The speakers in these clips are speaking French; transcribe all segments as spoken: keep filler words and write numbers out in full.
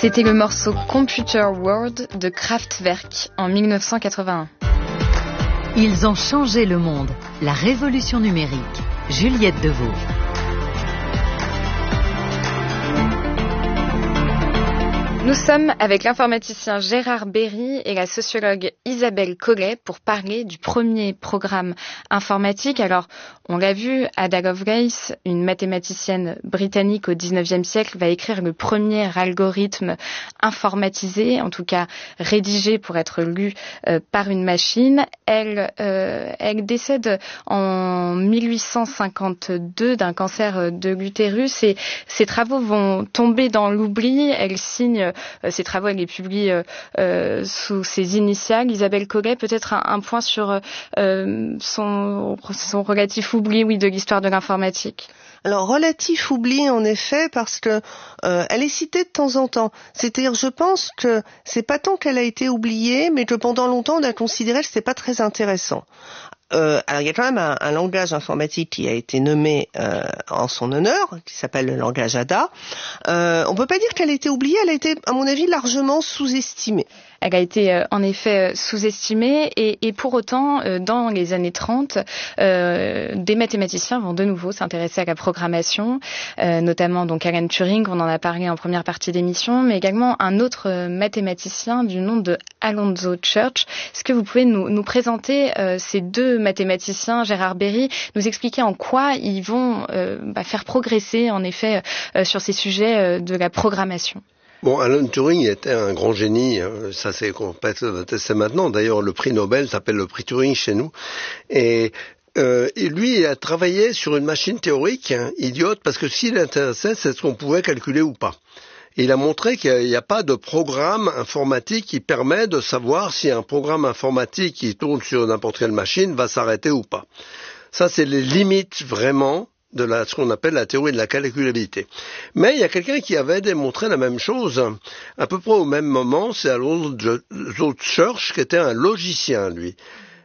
C'était le morceau Computer World de Kraftwerk en mille neuf cent quatre-vingt-un. Ils ont changé le monde. La révolution numérique. Juliette Deveau. Nous sommes avec l'informaticien Gérard Berry et la sociologue Isabelle Collet pour parler du premier programme informatique. Alors, on l'a vu, Ada Lovelace, une mathématicienne britannique au dix-neuvième siècle, va écrire le premier algorithme informatisé, en tout cas rédigé pour être lu euh, par une machine. Elle, euh, elle décède en mille huit cent cinquante-deux d'un cancer de l'utérus et ses travaux vont tomber dans l'oubli. Elle signe Ces travaux, elle les publie euh, sous ses initiales. Isabelle Collet, peut-être un, un point sur euh, son, son relatif oubli, oui, de l'histoire de l'informatique. Alors, relatif oubli, en effet, parce que euh, elle est citée de temps en temps. C'est-à-dire, je pense que c'est pas tant qu'elle a été oubliée, mais que pendant longtemps, on a considéré que c'était pas très intéressant. Euh, alors il y a quand même un, un langage informatique qui a été nommé euh, en son honneur, qui s'appelle le langage Ada. Euh, on peut pas dire qu'elle a été oubliée, elle a été, à mon avis, largement sous-estimée. Elle a été euh, en effet euh, sous-estimée et, et pour autant, euh, dans les années trente, euh, des mathématiciens vont de nouveau s'intéresser à la programmation, euh, notamment donc Alan Turing, on en a parlé en première partie d'émission, mais également un autre euh, mathématicien du nom de Alonzo Church. Est-ce que vous pouvez nous, nous présenter euh, ces deux mathématiciens, Gérard Berry, nous expliquer en quoi ils vont euh, bah, faire progresser en effet euh, sur ces sujets euh, de la programmation? Bon, Alan Turing était un grand génie, ça c'est complètement attesté maintenant. D'ailleurs, le prix Nobel s'appelle le prix Turing chez nous. Et, euh, et lui, il a travaillé sur une machine théorique, hein, idiote, parce que s'il intéressait, c'est ce qu'on pouvait calculer ou pas. Et il a montré qu'il n'y a pas de programme informatique qui permet de savoir si un programme informatique qui tourne sur n'importe quelle machine va s'arrêter ou pas. Ça, c'est les limites vraiment de la, ce qu'on appelle la théorie de la calculabilité. Mais il y a quelqu'un qui avait démontré la même chose à peu près au même moment, c'est Alonzo Church, qui était un logicien, lui.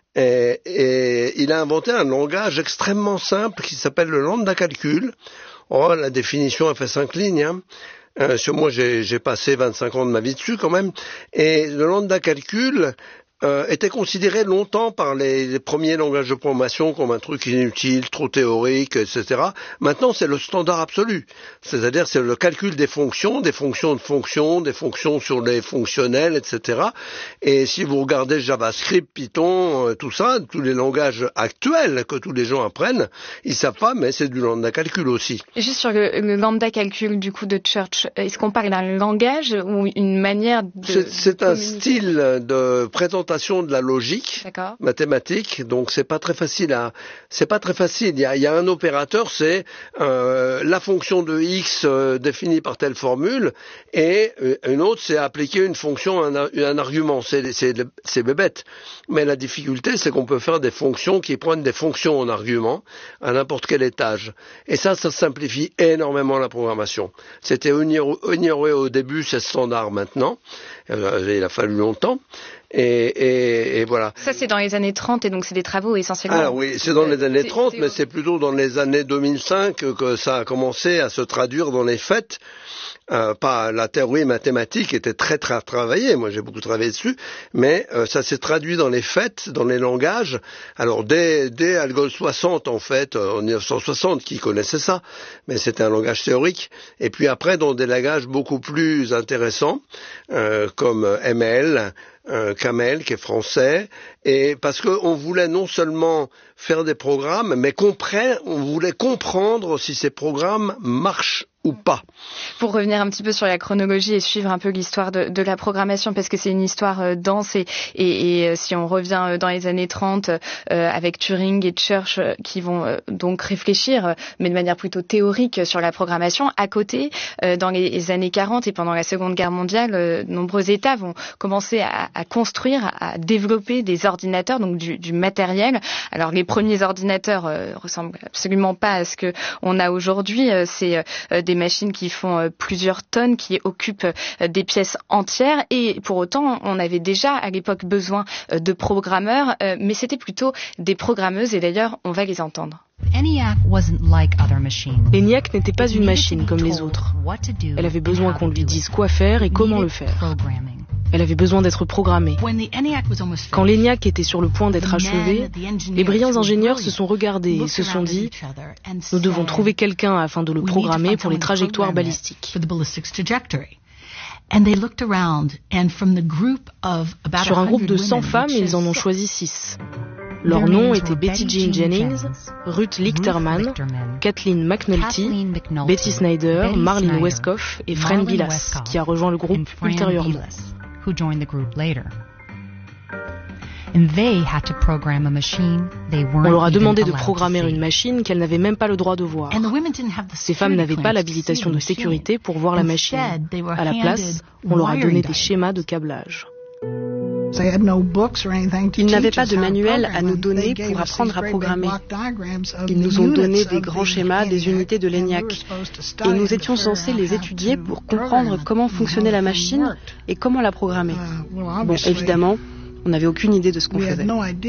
Et, et il a inventé un langage extrêmement simple qui s'appelle le lambda calcul. Oh, la définition a fait cinq lignes, hein. Euh, sur moi, j'ai, j'ai passé vingt-cinq ans de ma vie dessus quand même. Et le lambda calcul Euh, était considéré longtemps par les, les premiers langages de programmation comme un truc inutile, trop théorique, et cetera. Maintenant, c'est le standard absolu. C'est-à-dire, c'est le calcul des fonctions, des fonctions de fonctions, des fonctions sur les fonctionnels, et cetera. Et si vous regardez JavaScript, Python, euh, tout ça, tous les langages actuels que tous les gens apprennent, ils savent pas, mais c'est du lambda calcul aussi. Juste sur le, le lambda calcul du coup de Church, est-ce qu'on parle d'un langage ou une manière de... C'est, c'est un style de présentation de la logique D'accord. mathématique, donc c'est pas très facile à, c'est pas très facile. Il y a, il y a un opérateur, c'est euh, la fonction de x euh, définie par telle formule, et euh, une autre, c'est appliquer une fonction, un, un argument. C'est, c'est, c'est bébête. Mais la difficulté, c'est qu'on peut faire des fonctions qui prennent des fonctions en argument à n'importe quel étage. Et ça, ça simplifie énormément la programmation. C'était ignoré au début, c'est standard maintenant. Euh, il a fallu longtemps. Et, et, et voilà. Ça, c'est dans les années trente, et donc c'est des travaux essentiellement... Ah oui, c'est dans les années trente, c'est, mais c'est plutôt dans les années deux mille cinq que ça a commencé à se traduire dans les faits. Euh, pas la théorie mathématique était très très travaillée, moi j'ai beaucoup travaillé dessus, mais euh, ça s'est traduit dans les faits, dans les langages. Alors dès, dès Algol soixante en fait, euh, en mille neuf cent soixante, qui connaissait ça, mais c'était un langage théorique. Et puis après dans des langages beaucoup plus intéressants, euh, comme M L, euh, Camel qui est français, et parce que on voulait non seulement faire des programmes, mais comprendre, on voulait comprendre si ces programmes marchent ou pas. Pour revenir un petit peu sur la chronologie et suivre un peu l'histoire de, de la programmation, parce que c'est une histoire euh, dense et, et, et euh, si on revient euh, dans les années trente euh, avec Turing et Church euh, qui vont euh, donc réfléchir, euh, mais de manière plutôt théorique sur la programmation, à côté, euh, dans les, les années quarante et pendant la Seconde Guerre mondiale, euh, de nombreux États vont commencer à, à construire, à développer des ordinateurs, donc du, du matériel. Alors les premiers ordinateurs euh, ressemblent absolument pas à ce que on a aujourd'hui. Euh, c'est euh, des machines qui font euh, plusieurs tonnes, qui occupent euh, des pièces entières, et pour autant, on avait déjà à l'époque besoin euh, de programmeurs, euh, mais c'était plutôt des programmeuses, et d'ailleurs, on va les entendre. L'ENIAC n'était pas une machine comme les autres. Elle avait besoin qu'on lui dise quoi faire et comment le faire. Elle avait besoin d'être programmée. Quand l'ENIAC était sur le point d'être achevé, les brillants ingénieurs se sont regardés et se sont dit « Nous devons trouver quelqu'un afin de le programmer pour les trajectoires balistiques ». Sur un groupe de cent femmes, ils en ont choisi six. Leurs noms étaient Betty Jean Jennings, Ruth Lichterman, Kathleen McNulty, Betty Snyder, Marlene Westcoff et Fran Bilas, qui a rejoint le groupe ultérieurement. On leur a demandé de programmer une machine qu'elles n'avaient même pas le droit de voir. Ces femmes n'avaient pas l'habilitation de sécurité pour voir la machine. À la place, on leur a donné des schémas de câblage. Ils n'avaient pas de manuel à nous donner pour apprendre à programmer. Ils nous ont donné des grands schémas des unités de l'ENIAC et nous étions censés les étudier pour comprendre comment fonctionnait la machine et comment la programmer. Bon, évidemment, on n'avait aucune idée de ce qu'on faisait.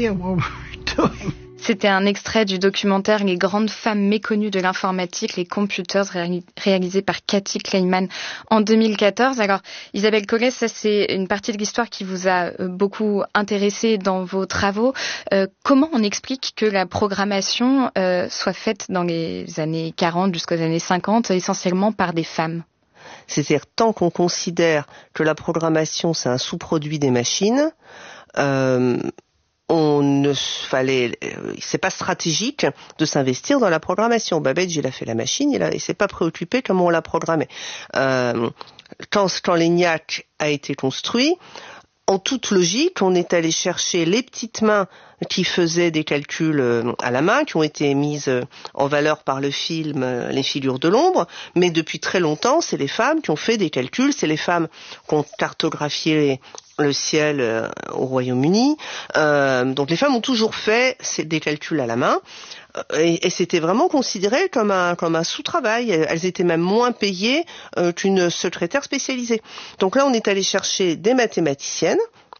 C'était un extrait du documentaire Les grandes femmes méconnues de l'informatique, les computers, réalisé par Cathy Kleiman en deux mille quatorze. Alors, Isabelle Collet, ça c'est une partie de l'histoire qui vous a beaucoup intéressée dans vos travaux. Euh, comment on explique que la programmation euh, soit faite dans les années quarante jusqu'aux années cinquante, essentiellement par des femmes ? C'est-à-dire, tant qu'on considère que la programmation c'est un sous-produit des machines, euh, on ne fallait, c'est pas stratégique de s'investir dans la programmation. Babbage, il a fait la machine, il a, il s'est pas préoccupé comment on la programmait. Euh, quand, quand l'ENIAC a été construit, en toute logique, on est allé chercher les petites mains qui faisaient des calculs à la main, qui ont été mises en valeur par le film Les Filures de l'ombre, mais depuis très longtemps, c'est les femmes qui ont fait des calculs, c'est les femmes qui ont cartographié le ciel euh, au Royaume-Uni. Euh, donc les femmes ont toujours fait des calculs à la main et, et c'était vraiment considéré comme un, comme un sous-travail. Elles étaient même moins payées euh, qu'une secrétaire spécialisée. Donc là, on est allé chercher des mathématiciennes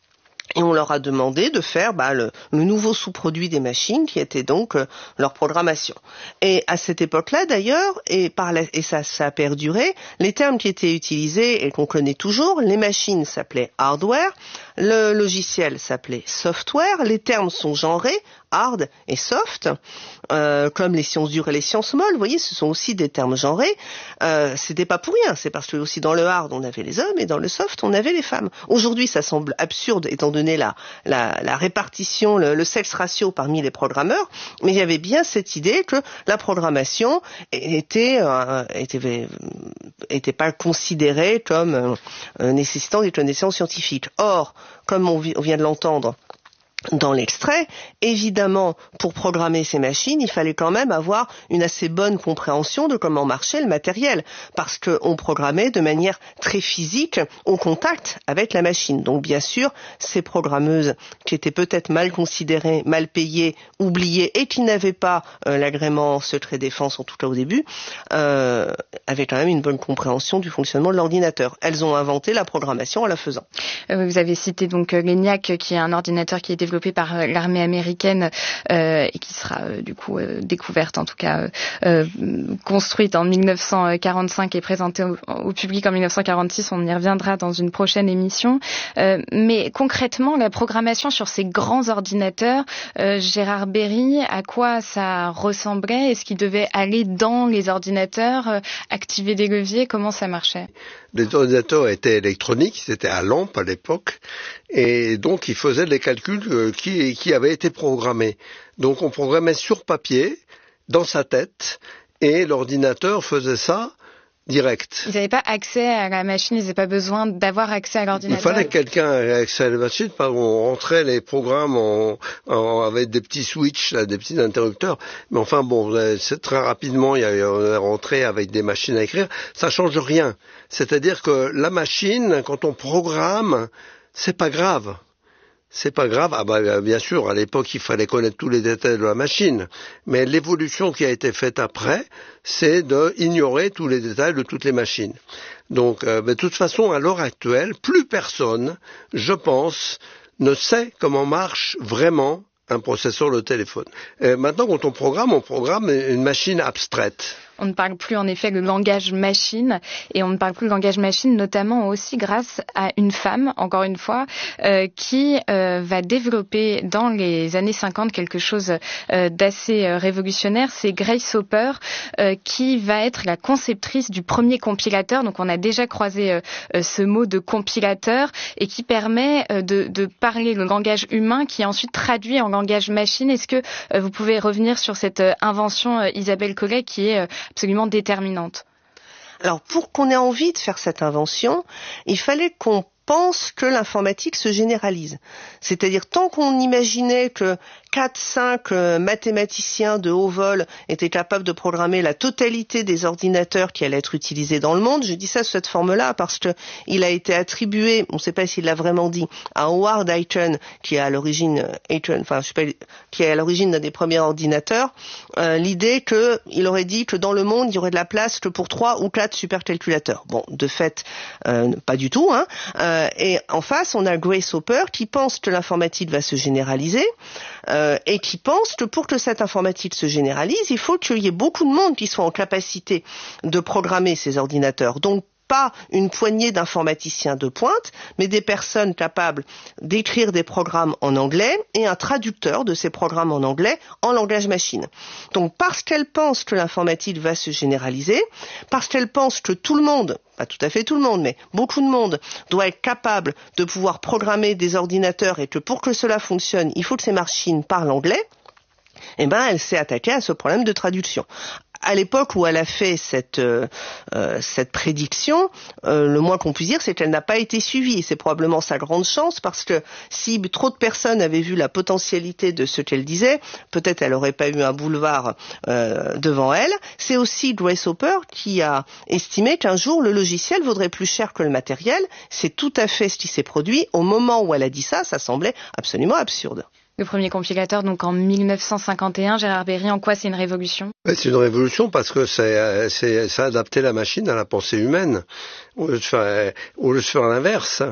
et on leur a demandé de faire bah, le, le nouveau sous-produit des machines qui était donc euh, leur programmation. Et à cette époque-là d'ailleurs, et, par la, et ça, ça a perduré, les termes qui étaient utilisés et qu'on connaît toujours, les machines s'appelaient hardware, le logiciel s'appelait software, les termes sont genrés, hard et soft, euh, comme les sciences dures et les sciences molles, vous voyez, ce sont aussi des termes genrés. Euh, c'était pas pour rien, c'est parce que aussi dans le hard on avait les hommes et dans le soft on avait les femmes. Aujourd'hui ça semble absurde étant donné la, la, la répartition, le, le sexe ratio parmi les programmeurs, mais il y avait bien cette idée que la programmation était euh, était, était pas considérée comme euh, nécessitant des connaissances scientifiques. Or, comme on, on vient de l'entendre dans l'extrait, évidemment, pour programmer ces machines, il fallait quand même avoir une assez bonne compréhension de comment marchait le matériel, parce qu'on programmait de manière très physique, au contact avec la machine. Donc bien sûr, ces programmeuses qui étaient peut-être mal considérées, mal payées, oubliées, et qui n'avaient pas euh, l'agrément secret défense, en tout cas au début, euh, avaient quand même une bonne compréhension du fonctionnement de l'ordinateur. Elles ont inventé la programmation en la faisant. Vous avez cité donc l'ENIAC, qui est un ordinateur qui est développé par l'armée américaine euh, et qui sera euh, du coup euh, découverte, en tout cas euh, construite en mille neuf cent quarante-cinq et présentée au, au public en mille neuf cent quarante-six. On y reviendra dans une prochaine émission. Euh, mais concrètement, la programmation sur ces grands ordinateurs, euh, Gérard Berry, à quoi ça ressemblait? Est-ce qu'il devait aller dans les ordinateurs, euh, activer des leviers? Comment ça marchait? Les ordinateurs étaient électroniques, c'était à lampe à l'époque, et donc ils faisaient les calculs qui, qui avaient été programmés. Donc on programmait sur papier, dans sa tête, et l'ordinateur faisait ça direct. Ils n'avaient pas accès à la machine, ils n'avaient pas besoin d'avoir accès à l'ordinateur. Il fallait que quelqu'un ait accès à la machine, on rentrait les programmes en, en, avec des petits switches, là, des petits interrupteurs. Mais enfin bon, c'est très rapidement, il y a, on est rentré avec des machines à écrire. Ça change rien. C'est-à-dire que la machine, quand on programme, c'est pas grave. C'est pas grave. Ah bah, bien sûr, à l'époque, il fallait connaître tous les détails de la machine. Mais l'évolution qui a été faite après, c'est d'ignorer tous les détails de toutes les machines. Donc, euh, de toute façon, à l'heure actuelle, plus personne, je pense, ne sait comment marche vraiment un processeur de téléphone. Et maintenant, quand on programme, on programme une machine abstraite. On ne parle plus en effet le langage machine et on ne parle plus le langage machine notamment aussi grâce à une femme, encore une fois, euh, qui euh, va développer dans les années cinquante quelque chose euh, d'assez euh, révolutionnaire. C'est Grace Hopper euh, qui va être la conceptrice du premier compilateur. Donc on a déjà croisé euh, euh, ce mot de compilateur et qui permet euh, de, de parler le langage humain qui est ensuite traduit en langage machine. Est-ce que euh, vous pouvez revenir sur cette euh, invention, euh, Isabelle Collet, qui est euh, absolument déterminante? Alors, pour qu'on ait envie de faire cette invention, il fallait qu'on pense que l'informatique se généralise. C'est-à-dire, tant qu'on imaginait que quatre cinq euh, mathématiciens de haut vol étaient capables de programmer la totalité des ordinateurs qui allaient être utilisés dans le monde, je dis ça sous cette forme-là parce que il a été attribué, on ne sait pas s'il l'a vraiment dit, à Howard Aiken, qui est à l'origine, Aiken, enfin, je sais pas, qui est à l'origine d'un des premiers ordinateurs, euh, l'idée que il aurait dit que dans le monde, il y aurait de la place que pour trois ou quatre supercalculateurs. Bon, de fait, euh, pas du tout, hein. Euh, et en face, on a Grace Hopper qui pense que l'informatique va se généraliser euh, et qui pense que pour que cette informatique se généralise, il faut qu'il y ait beaucoup de monde qui soit en capacité de programmer ces ordinateurs. Donc, pas une poignée d'informaticiens de pointe, mais des personnes capables d'écrire des programmes en anglais et un traducteur de ces programmes en anglais en langage machine. Donc, parce qu'elle pense que l'informatique va se généraliser, parce qu'elle pense que tout le monde, pas tout à fait tout le monde, mais beaucoup de monde doit être capable de pouvoir programmer des ordinateurs et que pour que cela fonctionne, il faut que ces machines parlent anglais, eh ben, elle s'est attaquée à ce problème de traduction. À l'époque où elle a fait cette euh, euh, cette prédiction, euh, le moins qu'on puisse dire, c'est qu'elle n'a pas été suivie. Et c'est probablement sa grande chance parce que si trop de personnes avaient vu la potentialité de ce qu'elle disait, peut-être elle n'aurait pas eu un boulevard euh, devant elle. C'est aussi Grace Hopper qui a estimé qu'un jour le logiciel vaudrait plus cher que le matériel. C'est tout à fait ce qui s'est produit. Au moment où elle a dit ça, ça semblait absolument absurde. Le premier compilateur, donc en mille neuf cent cinquante et un, Gérard Berry, en quoi c'est une révolution? C'est une révolution parce que c'est, c'est, ça a adapté la machine à la pensée humaine, au lieu de faire, au lieu de faire l'inverse.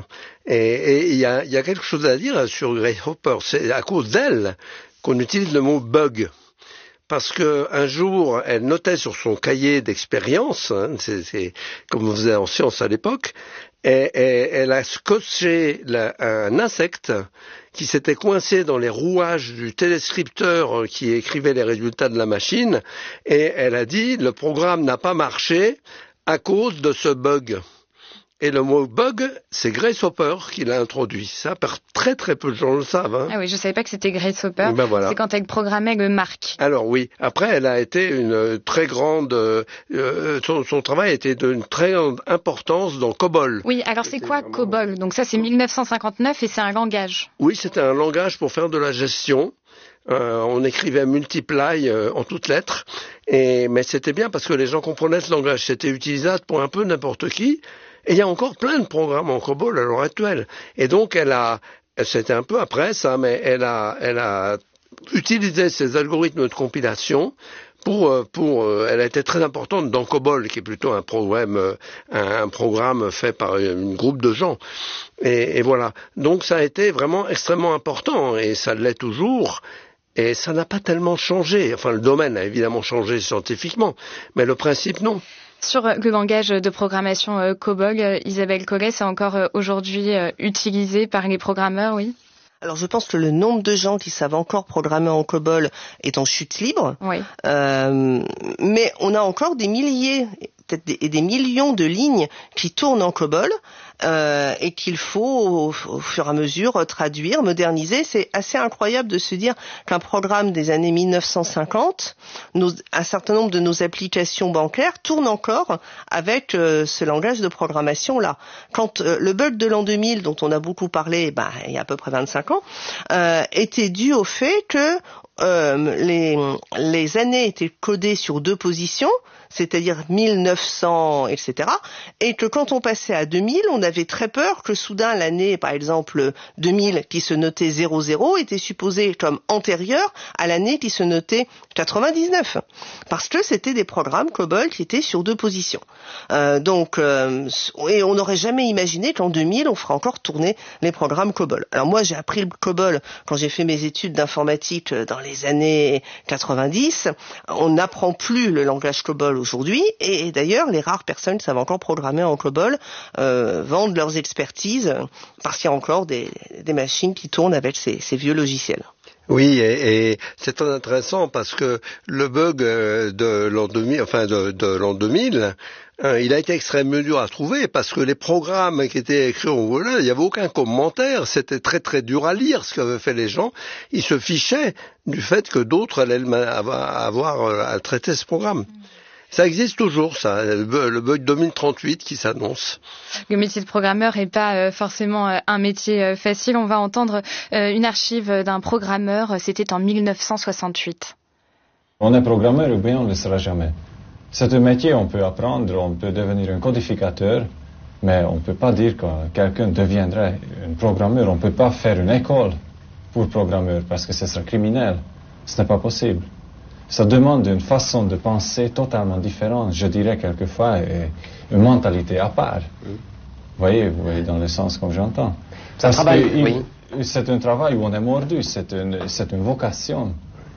Et il y a, y a quelque chose à dire sur Grace Hopper. C'est à cause d'elle qu'on utilise le mot bug. Parce que un jour, elle notait sur son cahier d'expérience, hein, c'est, c'est comme on faisait en sciences à l'époque, et, et elle a scotché la, un insecte qui s'était coincé dans les rouages du téléscripteur qui écrivait les résultats de la machine, et elle a dit le programme n'a pas marché à cause de ce bug. Et le mot bug, c'est Grace Hopper qui l'a introduit. Ça, très très peu de gens le savent. Hein. Ah oui, je savais pas que c'était Grace Hopper. Ben voilà. C'est quand elle programmait le Marc. Alors oui. Après, elle a été une très grande. Euh, son, son travail était d'une très grande importance dans COBOL. Oui. Alors c'est quoi vraiment... COBOL? Donc ça, c'est mille neuf cent cinquante-neuf et c'est un langage. Oui, c'était un langage pour faire de la gestion. Euh, on écrivait multiply euh, en toutes lettres, et mais c'était bien parce que les gens comprenaient ce langage. C'était utilisable pour un peu n'importe qui. Et il y a encore plein de programmes en COBOL à l'heure actuelle. Et donc, elle a, c'était un peu après ça, mais elle a, elle a utilisé ces algorithmes de compilation pour, pour, elle a été très importante dans COBOL, qui est plutôt un programme, un, un programme fait par un groupe de gens. Et, et voilà. Donc, ça a été vraiment extrêmement important, et ça l'est toujours. Et ça n'a pas tellement changé. Enfin, le domaine a évidemment changé scientifiquement, mais le principe, non. Sur le langage de programmation euh, COBOL, euh, Isabelle Collet, c'est encore euh, aujourd'hui euh, utilisé par les programmeurs, oui? Alors je pense que le nombre de gens qui savent encore programmer en COBOL est en chute libre. Oui. Euh, mais on a encore des milliers, peut-être des, des millions de lignes qui tournent en COBOL. Euh, et qu'il faut au, au fur et à mesure traduire, moderniser. C'est assez incroyable de se dire qu'un programme des années mille neuf cent cinquante, nos, un certain nombre de nos applications bancaires tournent encore avec euh, ce langage de programmation-là. Quand euh, le bug de l'an deux mille, dont on a beaucoup parlé, bah, il y a à peu près vingt-cinq ans, euh, était dû au fait que euh, les, les années étaient codées sur deux positions, c'est-à-dire mille neuf cents, et cetera, et que quand on passait à deux mille, on avait très peur que soudain l'année, par exemple deux mille, qui se notait zéro zéro, était supposée comme antérieure à l'année qui se notait quatre-vingt-dix-neuf, parce que c'était des programmes COBOL qui étaient sur deux positions. Euh, donc, euh, et on n'aurait jamais imaginé qu'en deux mille, on ferait encore tourner les programmes COBOL. Alors moi, j'ai appris le COBOL quand j'ai fait mes études d'informatique dans les années quatre-vingt-dix. On n'apprend plus le langage COBOL aujourd'hui, et d'ailleurs, les rares personnes qui savent encore programmer en COBOL euh, vendent leurs expertises, parce qu'il y a encore des, des machines qui tournent avec ces, ces vieux logiciels. Oui, et, et c'est très intéressant parce que le bug de l'an deux mille, enfin de, de l'an deux mille, hein, il a été extrêmement dur à trouver parce que les programmes qui étaient écrits en Golang, il n'y avait aucun commentaire, c'était très très dur à lire ce qu'avaient fait les gens. Ils se fichaient du fait que d'autres allaient avoir à traiter ce programme. Ça existe toujours, ça, le bug deux mille trente-huit qui s'annonce. Le métier de programmeur n'est pas euh, forcément euh, un métier euh, facile. On va entendre euh, une archive d'un programmeur, c'était en mille neuf cent soixante-huit. On est programmeur ou bien on ne le sera jamais. C'est un métier, on peut apprendre, on peut devenir un codificateur, mais on ne peut pas dire que quelqu'un deviendrait un programmeur. On ne peut pas faire une école pour programmeur parce que ce serait criminel. Ce n'est pas possible. Ça demande une façon de penser totalement différente, je dirais quelquefois, et une mentalité à part. Vous voyez, vous voyez dans le sens comme j'entends. C'est un travail, il, oui. C'est un travail où on est mordu, c'est une, c'est une vocation.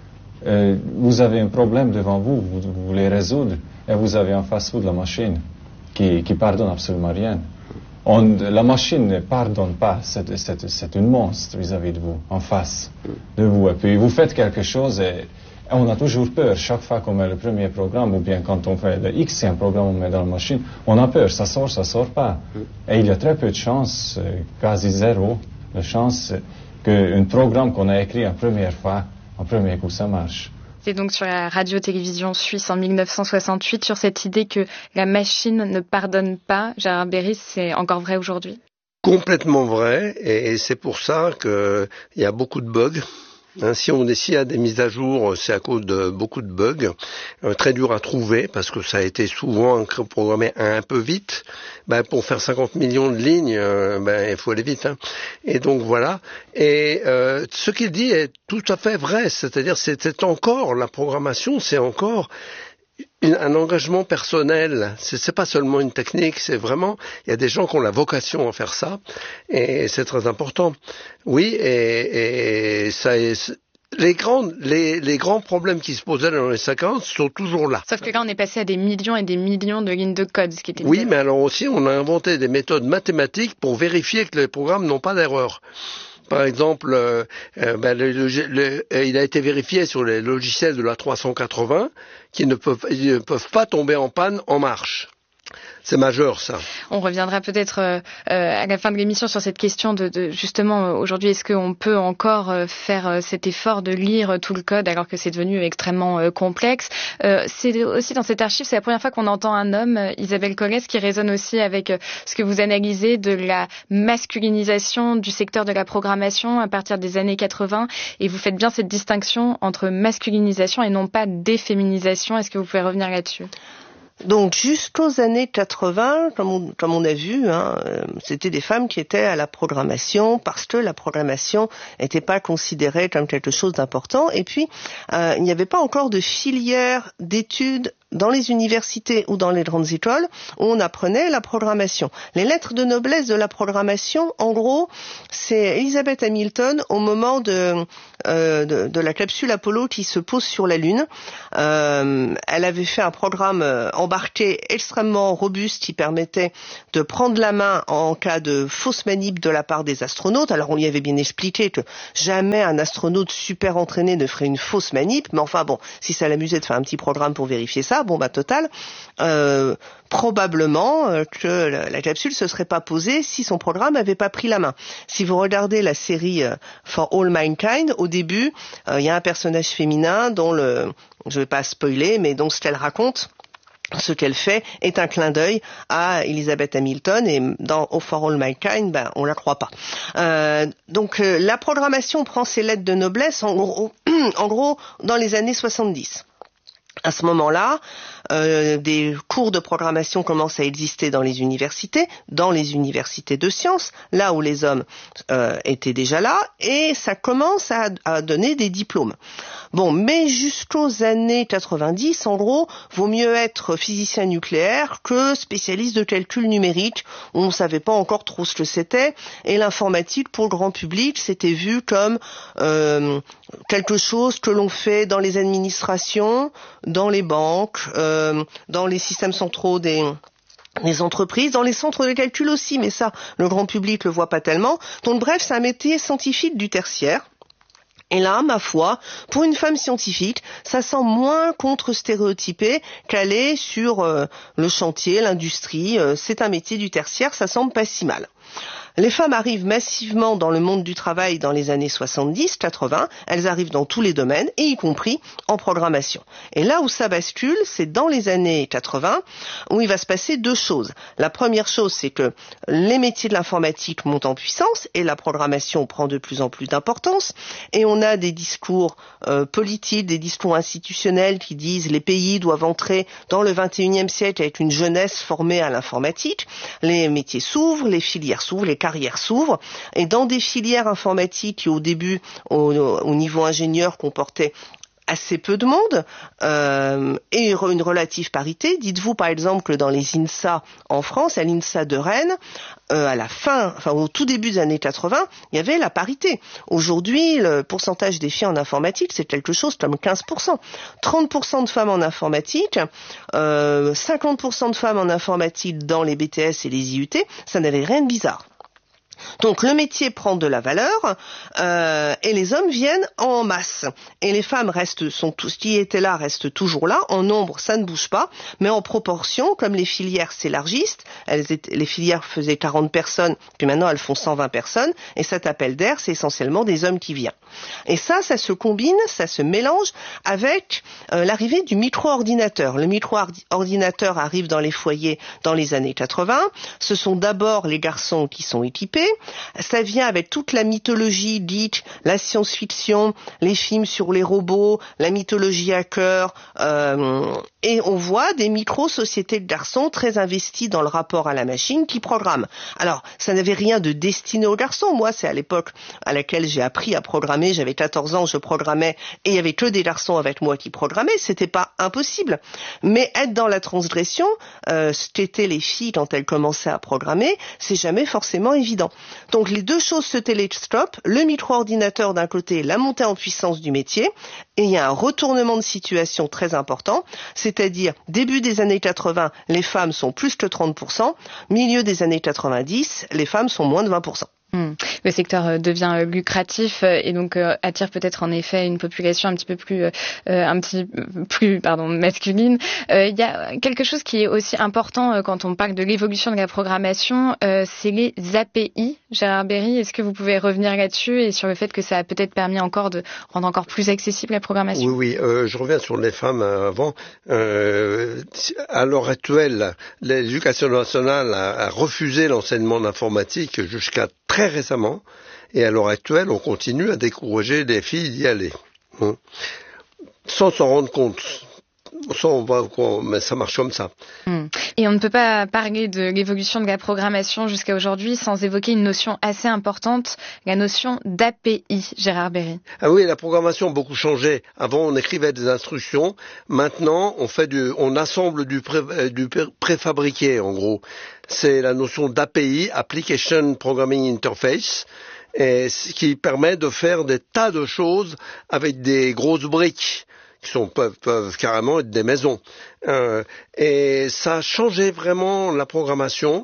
Euh, vous avez un problème devant vous, vous, vous voulez résoudre, et vous avez en face vous de la machine qui, qui pardonne absolument rien. On, la machine ne pardonne pas, c'est, c'est, c'est une monstre vis-à-vis de vous, en face de vous. Et puis vous faites quelque chose et on a toujours peur, chaque fois qu'on met le premier programme, ou bien quand on fait le Xème programme, on met dans la machine, on a peur, ça sort, ça sort pas. Et il y a très peu de chance, quasi zéro, de chance qu'un programme qu'on a écrit en première fois, en premier coup, ça marche. C'est donc sur la radio-télévision suisse en mille neuf cent soixante-huit, sur cette idée que la machine ne pardonne pas. Gérard Berry, c'est encore vrai aujourd'hui? Complètement vrai, et c'est pour ça qu'il y a beaucoup de bugs. Hein, si on décide à des mises à jour, c'est à cause de beaucoup de bugs, euh, très dur à trouver parce que ça a été souvent programmé un peu vite. Ben, pour faire cinquante millions de lignes, euh, ben, il faut aller vite. Hein. Et donc voilà. Et euh, ce qu'il dit est tout à fait vrai, c'est-à-dire c'est, c'est encore la programmation, c'est encore Une, un engagement personnel, c'est, c'est pas seulement une technique, c'est vraiment, il y a des gens qui ont la vocation à faire ça, et c'est très important. Oui, et, et ça est, les grands, les, les grands problèmes qui se posaient dans les cinquante sont toujours là. Sauf que là, on est passé à des millions et des millions de lignes de code, ce qui était... Oui, mais alors aussi, on a inventé des méthodes mathématiques pour vérifier que les programmes n'ont pas d'erreur. Par exemple, euh, ben, le, le, le, il a été vérifié sur les logiciels de l'A trois cent quatre-vingts qui ne peuvent, ils ne peuvent pas tomber en panne en marche. C'est majeur, ça. On reviendra peut-être euh, à la fin de l'émission sur cette question de, de justement, aujourd'hui, est-ce qu'on peut encore euh, faire euh, cet effort de lire tout le code alors que c'est devenu extrêmement euh, complexe. Euh, c'est aussi dans cette archive, c'est la première fois qu'on entend un homme, euh, Isabelle Collet, qui résonne aussi avec euh, ce que vous analysez de la masculinisation du secteur de la programmation à partir des années quatre-vingts. Et vous faites bien cette distinction entre masculinisation et non pas déféminisation. Est-ce que vous pouvez revenir là-dessus ? Donc jusqu'aux années quatre-vingts, comme on, comme on a vu, hein, euh, c'était des femmes qui étaient à la programmation parce que la programmation n'était pas considérée comme quelque chose d'important. Et puis, euh, il n'y avait pas encore de filière d'études dans les universités ou dans les grandes écoles où on apprenait la programmation. Les lettres de noblesse de la programmation, en gros, c'est Elizabeth Hamilton au moment de, euh, de, de la capsule Apollo qui se pose sur la Lune. Euh, elle avait fait un programme embarqué extrêmement robuste qui permettait de prendre la main en cas de fausse manip de la part des astronautes. Alors on lui avait bien expliqué que jamais un astronaute super entraîné ne ferait une fausse manip, mais enfin bon, si ça l'amusait de faire un petit programme pour vérifier ça, bon bah total, euh, probablement euh, que la, la capsule se serait pas posée si son programme avait pas pris la main. Si vous regardez la série euh, For All Mankind, au début, il euh, y a un personnage féminin dont le, je vais pas spoiler, mais dont ce qu'elle raconte, ce qu'elle fait est un clin d'œil à Elizabeth Hamilton, et dans Oh for All Mankind, ben, on la croit pas. Euh, donc euh, la programmation prend ses lettres de noblesse en gros, en gros dans les années soixante-dix. À ce moment-là, euh, des cours de programmation commencent à exister dans les universités, dans les universités de sciences, là où les hommes euh, étaient déjà là, et ça commence à, à donner des diplômes. Bon, mais jusqu'aux années quatre-vingt-dix, en gros, vaut mieux être physicien nucléaire que spécialiste de calcul numérique. On ne savait pas encore trop ce que c'était, et l'informatique pour le grand public, c'était vu comme euh, quelque chose que l'on fait dans les administrations, dans les banques, euh, dans les systèmes centraux des les entreprises, dans les centres de calcul aussi, mais ça, le grand public le voit pas tellement. Donc bref, c'est un métier scientifique du tertiaire. Et là, ma foi, pour une femme scientifique, ça semble moins contre-stéréotypé qu'aller sur euh, le chantier, l'industrie. Euh, c'est un métier du tertiaire, ça semble pas si mal. Les femmes arrivent massivement dans le monde du travail dans les années soixante-dix quatre-vingts. Elles arrivent dans tous les domaines, et y compris en programmation. Et là où ça bascule, c'est dans les années quatre-vingts, où il va se passer deux choses. La première chose, c'est que les métiers de l'informatique montent en puissance, et la programmation prend de plus en plus d'importance. Et on a des discours euh, politiques, des discours institutionnels qui disent les pays doivent entrer dans le vingt et unième siècle avec une jeunesse formée à l'informatique. Les métiers s'ouvrent, les filières s'ouvrent, les carrières s'ouvrent, et dans des filières informatiques qui au début, au, au niveau ingénieur, comportaient assez peu de monde, euh, et une relative parité. Dites-vous par exemple que dans les INSA en France, à l'INSA de Rennes, euh, à la fin, enfin au tout début des années quatre-vingts, il y avait la parité. Aujourd'hui, le pourcentage des filles en informatique, c'est quelque chose comme quinze pour cent. trente pour cent de femmes en informatique, euh, cinquante pour cent de femmes en informatique dans les B T S et les I U T, ça n'avait rien de bizarre. Donc le métier prend de la valeur, euh, et les hommes viennent en masse. Et les femmes restent, sont tous qui étaient là restent toujours là. En nombre, ça ne bouge pas, mais en proportion, comme les filières s'élargissent, elles étaient, les filières faisaient quarante personnes, puis maintenant elles font cent vingt personnes, et cet appel d'air, c'est essentiellement des hommes qui viennent. Et ça, ça se combine, ça se mélange avec euh, l'arrivée du micro-ordinateur. Le micro-ordinateur arrive dans les foyers dans les années quatre-vingts. Ce sont d'abord les garçons qui sont équipés. Ça vient avec toute la mythologie dite, la science-fiction, les films sur les robots, la mythologie hacker, euh, et on voit des micro-sociétés de garçons très investis dans le rapport à la machine qui programment. Alors, ça n'avait rien de destiné aux garçons. Moi, c'est à l'époque à laquelle j'ai appris à programmer. J'avais quatorze ans, je programmais, et il y avait que des garçons avec moi qui programmaient. C'était pas impossible. Mais être dans la transgression, euh, ce qu'étaient les filles quand elles commençaient à programmer, c'est jamais forcément évident. Donc les deux choses se télescopent, le micro-ordinateur d'un côté, la montée en puissance du métier, et il y a un retournement de situation très important, c'est-à-dire début des années quatre-vingts, les femmes sont plus que trente pour cent, milieu des années quatre-vingt-dix, les femmes sont moins de vingt pour cent. Mmh. Le secteur devient lucratif et donc euh, attire peut-être en effet une population un petit peu plus, euh, un petit plus, pardon, masculine. Euh, il y a quelque chose qui est aussi important euh, quand on parle de l'évolution de la programmation, euh, c'est les A P I. Gérard Berry, est-ce que vous pouvez revenir là-dessus et sur le fait que ça a peut-être permis encore de rendre encore plus accessible la programmation? Oui, oui. Euh, je reviens sur les femmes avant. Euh, à l'heure actuelle, l'éducation nationale a, a refusé l'enseignement d'informatique jusqu'à très récemment, et à l'heure actuelle, on continue à décourager les filles d'y aller, hein, sans s'en rendre compte. Ça, on va, mais ça marche comme ça. Mmh. Et on ne peut pas parler de l'évolution de la programmation jusqu'à aujourd'hui sans évoquer une notion assez importante, la notion d'A P I, Gérard Berry. Ah oui, la programmation a beaucoup changé. Avant, on écrivait des instructions. Maintenant, on fait du, on assemble du, pré, du préfabriqué, en gros. C'est la notion d'A P I, Application Programming Interface, et ce qui permet de faire des tas de choses avec des grosses briques qui sont, peuvent, peuvent carrément être des maisons. Euh, et ça a changé vraiment la programmation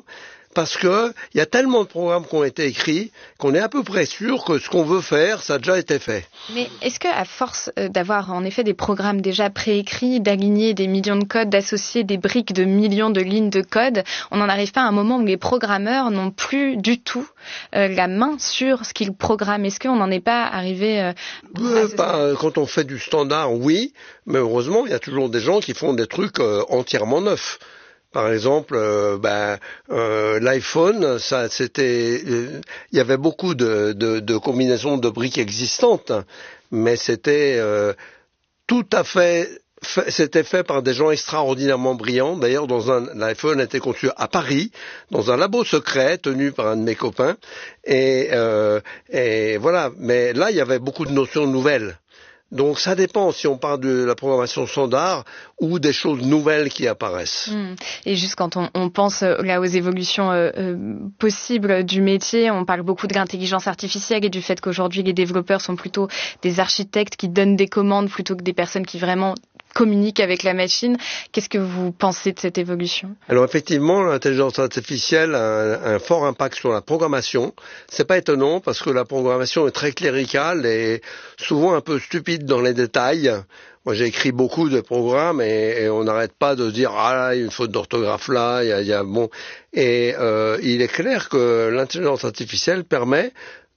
parce que il y a tellement de programmes qui ont été écrits qu'on est à peu près sûr que ce qu'on veut faire, ça a déjà été fait. Mais est-ce que à force d'avoir en effet des programmes déjà préécrits, d'aligner des millions de codes, d'associer des briques de millions de lignes de code, on n'en arrive pas à un moment où les programmeurs n'ont plus du tout euh, la main sur ce qu'ils programment? Est-ce qu'on n'en est pas arrivé euh, euh, pas, Quand on fait du standard, oui, mais heureusement, il y a toujours des gens qui font des trucs euh, entièrement neufs. Par exemple, euh, ben, euh, l'iPhone, ça, c'était, euh, il y avait beaucoup de, de, de combinaisons de briques existantes, mais c'était euh, tout à fait, fait, c'était fait par des gens extraordinairement brillants. D'ailleurs, dans un, l'iPhone a été conçu à Paris, dans un labo secret tenu par un de mes copains, et, euh, et voilà. Mais là, il y avait beaucoup de notions nouvelles. Donc ça dépend si on parle de la programmation standard ou des choses nouvelles qui apparaissent. Mmh. Et juste quand on, on pense là aux évolutions euh, euh, possibles du métier, on parle beaucoup de l'intelligence artificielle et du fait qu'aujourd'hui les développeurs sont plutôt des architectes qui donnent des commandes plutôt que des personnes qui vraiment communiquent avec la machine. Qu'est-ce que vous pensez de cette évolution? Alors effectivement, l'intelligence artificielle a un, un fort impact sur la programmation. C'est pas étonnant parce que la programmation est très cléricale et souvent un peu stupide dans les détails. Moi, j'ai écrit beaucoup de programmes et, et on n'arrête pas de dire ah là, il y a une faute d'orthographe là, il y a, il y a bon. Et euh, il est clair que l'intelligence artificielle permet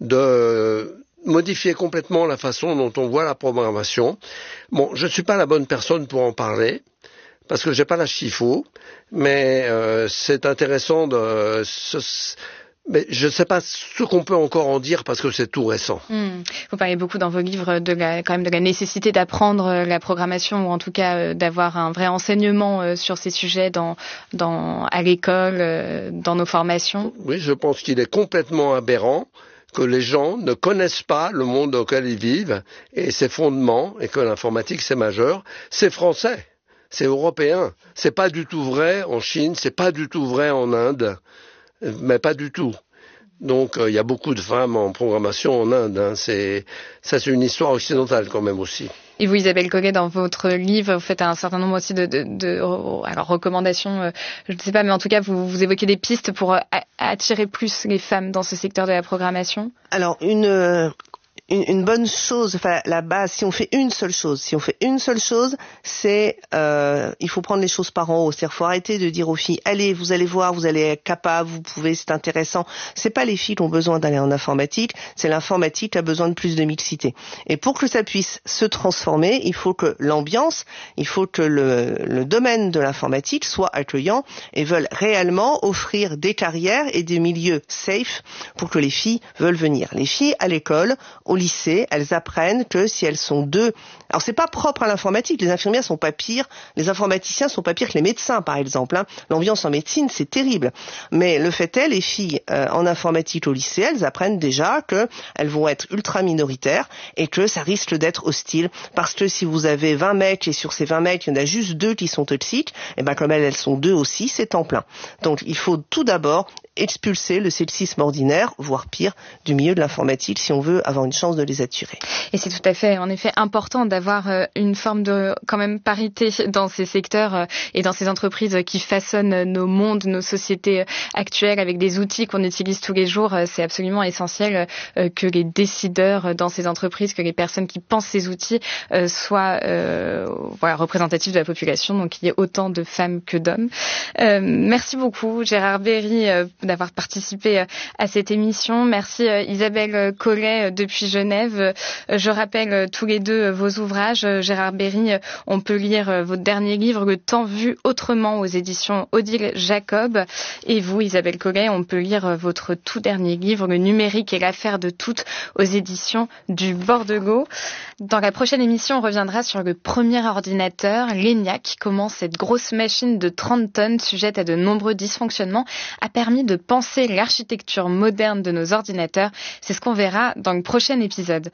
de modifier complètement la façon dont on voit la programmation. Bon, je ne suis pas la bonne personne pour en parler, parce que j'ai pas l'âge qu'il faut, mais euh, c'est intéressant de... Ce, mais je ne sais pas ce qu'on peut encore en dire parce que c'est tout récent. Mmh. Vous parlez beaucoup dans vos livres de la, quand même de la nécessité d'apprendre la programmation ou en tout cas euh, d'avoir un vrai enseignement euh, sur ces sujets dans, dans, à l'école, euh, dans nos formations. Oui, je pense qu'il est complètement aberrant que les gens ne connaissent pas le monde dans lequel ils vivent et ses fondements, et que l'informatique c'est majeur. C'est français, c'est européen. C'est pas du tout vrai en Chine, c'est pas du tout vrai en Inde, mais pas du tout. Donc il euh, y a beaucoup de femmes en programmation en Inde. Hein. C'est, ça c'est une histoire occidentale quand même aussi. Et vous, Isabelle Collet, dans votre livre, vous faites un certain nombre aussi de, de, de alors recommandations, euh, je ne sais pas, mais en tout cas, vous, vous évoquez des pistes pour euh, attirer plus les femmes dans ce secteur de la programmation. Alors, une... Euh... Une, une bonne chose, enfin la base, si on fait une seule chose, si on fait une seule chose, c'est euh, il faut prendre les choses par en haut. C'est-à-dire, faut arrêter de dire aux filles, allez, vous allez voir, vous allez être capable, vous pouvez, c'est intéressant. C'est pas les filles qui ont besoin d'aller en informatique, c'est l'informatique qui a besoin de plus de mixité. Et pour que ça puisse se transformer, il faut que l'ambiance, il faut que le, le domaine de l'informatique soit accueillant et veulent réellement offrir des carrières et des milieux safe pour que les filles veulent venir. Les filles à l'école, au lycée, elles apprennent que si elles sont deux... Alors c'est pas propre à l'informatique, les infirmières sont pas pires, les informaticiens sont pas pires que les médecins par exemple. Hein. L'ambiance en médecine c'est terrible. Mais le fait est, les filles euh, en informatique au lycée, elles apprennent déjà que elles vont être ultra minoritaires et que ça risque d'être hostile. Parce que si vous avez vingt mecs et sur ces vingt mecs, il y en a juste deux qui sont toxiques, et ben comme elles, elles sont deux aussi, c'est en plein. Donc il faut tout d'abord expulser le sexisme ordinaire, voire pire, du milieu de l'informatique si on veut avoir une chance de les attirer. Et c'est tout à fait, en effet, important d'avoir euh, une forme de, quand même, parité dans ces secteurs euh, et dans ces entreprises qui façonnent nos mondes, nos sociétés euh, actuelles avec des outils qu'on utilise tous les jours. Euh, c'est absolument essentiel euh, que les décideurs euh, dans ces entreprises, que les personnes qui pensent ces outils euh, soient euh, voilà, représentatifs de la population, donc qu'il y ait autant de femmes que d'hommes. Euh, merci beaucoup, Gérard Berry, euh, d'avoir participé à cette émission. Merci Isabelle Collet depuis Genève. Je rappelle tous les deux vos ouvrages. Gérard Berry, on peut lire votre dernier livre, Le temps vu autrement, aux éditions Odile Jacob. Et vous, Isabelle Collet, on peut lire votre tout dernier livre, Le numérique et l'affaire de toutes, aux éditions du Bordeaux. Dans la prochaine émission, on reviendra sur le premier ordinateur, l'ENIAC, comment cette grosse machine de trente tonnes, sujette à de nombreux dysfonctionnements, a permis de penser l'architecture moderne de nos ordinateurs. C'est ce qu'on verra dans le prochain épisode.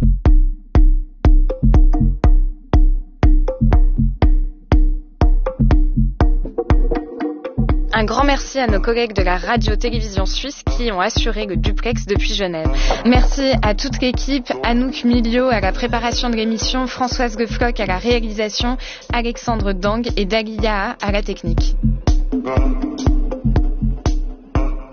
Un grand merci à nos collègues de la radio-télévision suisse qui ont assuré le duplex depuis Genève. Merci à toute l'équipe, Anouk Milio à la préparation de l'émission, Françoise Gefloc à la réalisation, Alexandre Dang et Dalia à la technique.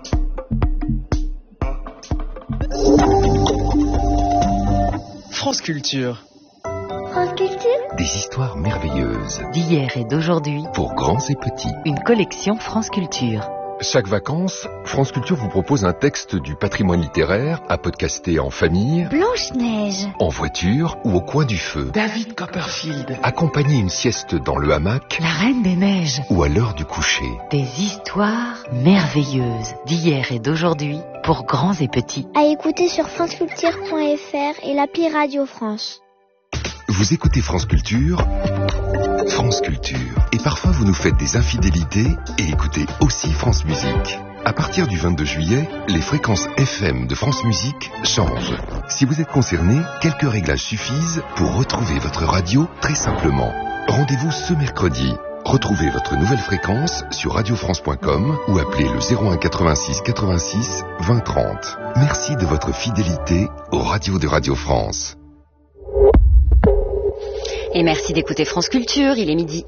France Culture. France Culture. Des histoires merveilleuses. D'hier et d'aujourd'hui. Pour grands et petits. Une collection France Culture. Chaque vacances, France Culture vous propose un texte du patrimoine littéraire à podcaster en famille, Blanche-Neige, en voiture ou au coin du feu. David Copperfield. Accompagner une sieste dans le hamac, La Reine des Neiges. ou à l'heure du coucher. Des histoires merveilleuses d'hier et d'aujourd'hui pour grands et petits. à écouter sur franceculture point f r et l'appli Radio France. Vous écoutez France Culture, France Culture. Et parfois vous nous faites des infidélités et écoutez aussi France Musique. À partir du vingt-deux juillet, les fréquences F M de France Musique changent. Si vous êtes concerné, quelques réglages suffisent pour retrouver votre radio très simplement. Rendez-vous ce mercredi. Retrouvez votre nouvelle fréquence sur radio france point com ou appelez le zéro un quatre-vingt-six quatre-vingt-six vingt trente. Merci de votre fidélité aux radios de Radio France. Et merci d'écouter France Culture, il est midi.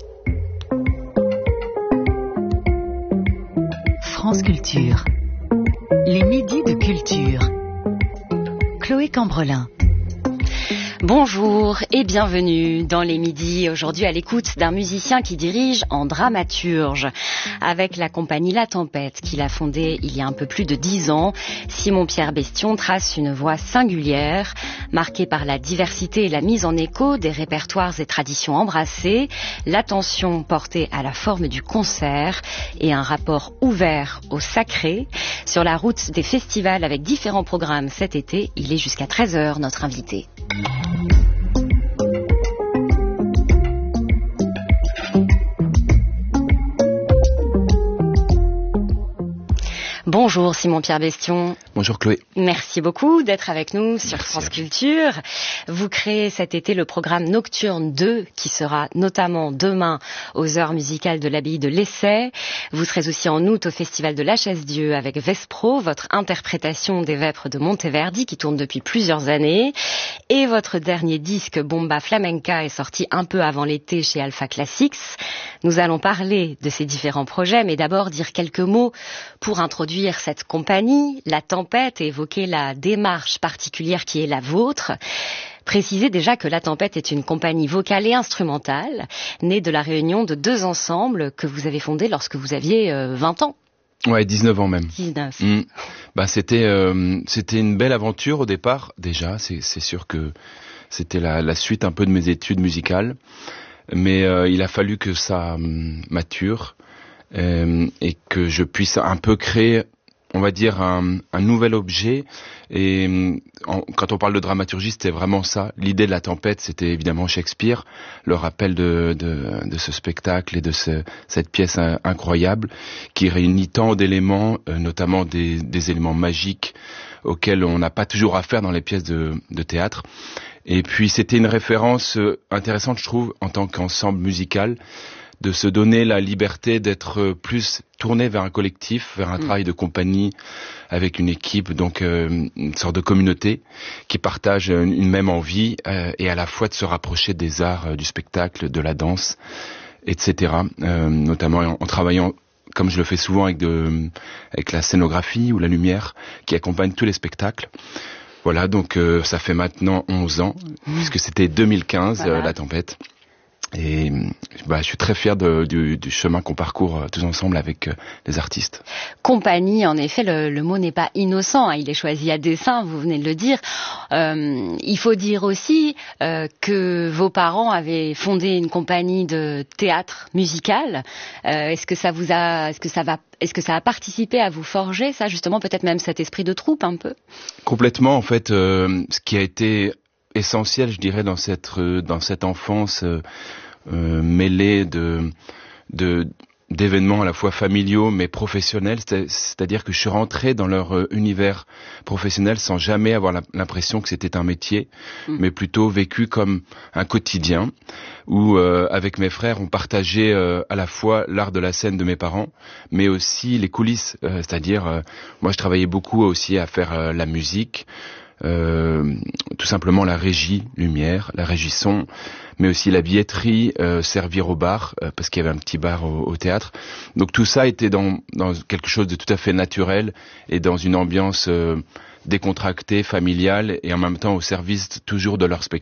France Culture. Les midis de culture. Chloé Cambrelin. Bonjour et bienvenue dans les midis, aujourd'hui à l'écoute d'un musicien qui dirige en dramaturge. Avec la compagnie La Tempête, qu'il a fondée il y a un peu plus de dix ans, Simon-Pierre Bestion trace une voix singulière, marquée par la diversité et la mise en écho des répertoires et traditions embrassées, l'attention portée à la forme du concert et un rapport ouvert au sacré. Sur la route des festivals avec différents programmes cet été, il est jusqu'à treize heures notre invité. Bonjour Simon-Pierre Bestion. Bonjour Chloé. Merci beaucoup d'être avec nous sur Merci France Culture. Vous créez cet été le programme Nocturne deux qui sera notamment demain aux heures musicales de l'abbaye de l'Essai. Vous serez aussi en août au Festival de la Chaise-Dieu avec Vespro, votre interprétation des Vêpres de Monteverdi qui tourne depuis plusieurs années. Et votre dernier disque Bomba Flamenca est sorti un peu avant l'été chez Alpha Classics. Nous allons parler de ces différents projets, mais d'abord dire quelques mots pour introduire cette compagnie, La Tempête, et évoquer la démarche particulière qui est la vôtre. Précisez déjà que La Tempête est une compagnie vocale et instrumentale, née de la réunion de deux ensembles que vous avez fondés lorsque vous aviez euh, vingt ans. Ouais, dix-neuf ans même. dix-neuf. Mmh. Bah, c'était, euh, c'était une belle aventure au départ, déjà. C'est, c'est sûr que c'était la, la suite un peu de mes études musicales. Mais euh, il a fallu que ça euh, mature euh, et que je puisse un peu créer, on va dire, un, un nouvel objet. Et en, quand on parle de dramaturgie, c'était vraiment ça. L'idée de La Tempête, c'était évidemment Shakespeare, le rappel de, de, de ce spectacle et de ce, cette pièce incroyable qui réunit tant d'éléments, euh, notamment des, des éléments magiques auxquels on n'a pas toujours affaire dans les pièces de, de théâtre. Et puis c'était une référence intéressante, je trouve, en tant qu'ensemble musical, de se donner la liberté d'être plus tourné vers un collectif, vers un mmh. travail de compagnie avec une équipe, donc euh, une sorte de communauté qui partage une, une même envie euh, et à la fois de se rapprocher des arts, euh, du spectacle, de la danse, et cetera. Euh, notamment en, en travaillant, comme je le fais souvent, avec, de, avec la scénographie ou la lumière qui accompagne tous les spectacles. Voilà, donc euh, ça fait maintenant onze ans, mmh. puisque c'était deux mille quinze, voilà. euh, La Tempête. Et bah, je suis très fier de, du, du chemin qu'on parcourt euh, tous ensemble avec euh, les artistes. Compagnie, en effet, le, le mot n'est pas innocent, hein, il est choisi à dessein, vous venez de le dire. Euh, il faut dire aussi euh, que vos parents avaient fondé une compagnie de théâtre musical. Euh, est-ce que ça vous a, est-ce que ça va, est-ce que ça a participé à vous forger ça, justement, peut-être même cet esprit de troupe un peu? Complètement, en fait, euh, ce qui a été essentiel, je dirais, dans cette euh, dans cette enfance. Euh, Euh, mêlé de, de d'événements à la fois familiaux mais professionnels, c'est, c'est-à-dire que je suis rentré dans leur euh, univers professionnel sans jamais avoir la, l'impression que c'était un métier, mmh. mais plutôt vécu comme un quotidien où euh, avec mes frères on partageait euh, à la fois l'art de la scène de mes parents mais aussi les coulisses, euh, c'est-à-dire euh, moi je travaillais beaucoup aussi à faire euh, la musique, Euh, tout simplement la régie lumière, la régie son, mais aussi la billetterie, euh, servir au bar, euh, parce qu'il y avait un petit bar au, au théâtre. Donc tout ça était dans, dans quelque chose de tout à fait naturel et dans une ambiance euh, décontractée, familiale et en même temps au service toujours de leur spectacle.